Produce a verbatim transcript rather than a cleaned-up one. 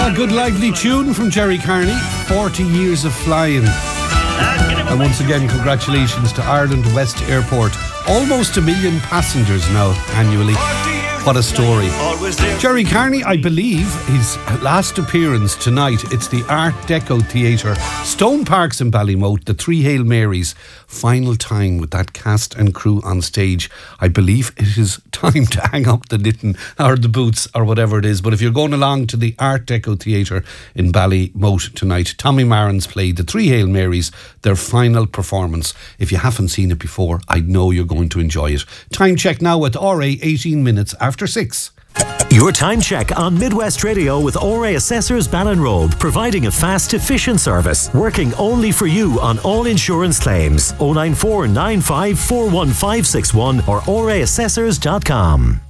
Ah, good lively tune from Jerry Carney, forty years of flying. And once again, congratulations to Ireland West Airport. Almost a million passengers now annually. What a story. Jerry Carney, I believe, his last appearance tonight, it's the Art Deco Theatre, Stone Parks in Ballymote, the Three Hail Marys. Final time with that cast and crew on stage. I believe it is time to hang up the knitting or the boots or whatever it is. But if you're going along to the Art Deco Theatre in Ballymote tonight, Tommy Marin's played the Three Hail Marys, their final performance. If you haven't seen it before, I know you're going to enjoy it. Time check now at R A, eighteen minutes after six. Your time check on Midwest Radio with O R A Assessors Ballinrobe, providing a fast, efficient service, working only for you on all insurance claims. oh nine four nine five four one five six one or O R A assessors dot com.